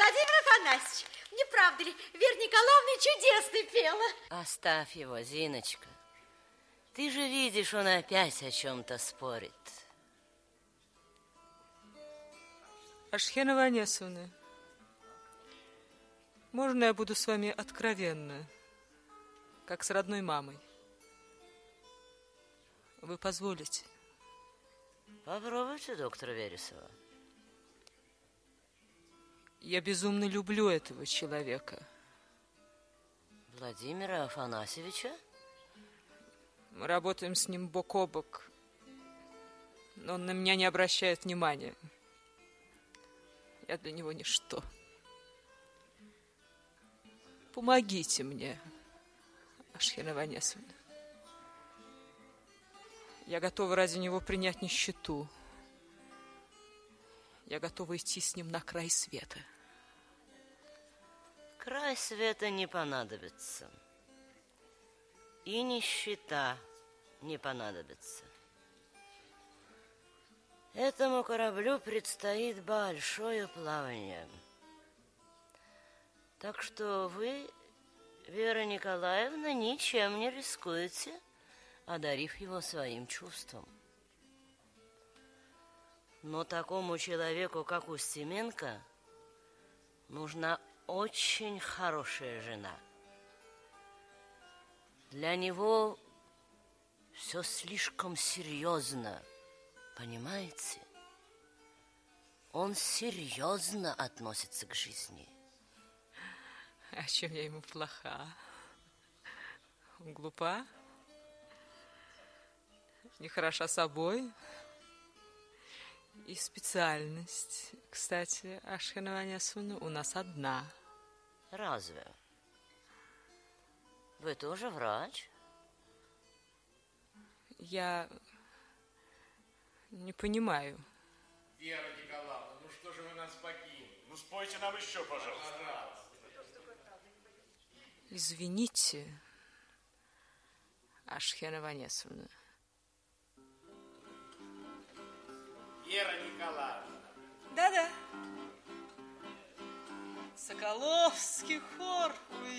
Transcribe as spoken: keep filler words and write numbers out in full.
Владимир Афанасьевич, не правда ли, Вера Николаевна чудесно пела? Оставь его, Зиночка. Ты же видишь, он опять о чем-то спорит. Ашхена Ванесовна, можно я буду с вами откровенна, как с родной мамой? Вы позволите? Попробуйте, доктор Вересова. Я безумно люблю этого человека. Владимира Афанасьевича? Мы работаем с ним бок о бок, но он на меня не обращает внимания. Я для него ничто. Помогите мне, Ашхена Ванесовна. Я готова ради него принять нищету. Я готова идти с ним на край света. Край света не понадобится. И нищета не понадобится. Этому кораблю предстоит большое плавание. Так что вы, Вера Николаевна, ничем не рискуете, одарив его своим чувством. Но такому человеку, как Устименко, нужна очень хорошая жена. Для него все слишком серьезно, понимаете? Он серьезно относится к жизни. А чем я ему плоха? Глупа? Не хороша собой? И специальность, кстати, Ашхена Ванесовна, у нас одна. Разве? Вы тоже врач? Я не понимаю. Вера Николаевна, ну что же вы нас покинули? Ну спойте нам еще, пожалуйста. Извините, Ашхена Ванесовна. Вера Николаевна. Да-да. Соколовский хор,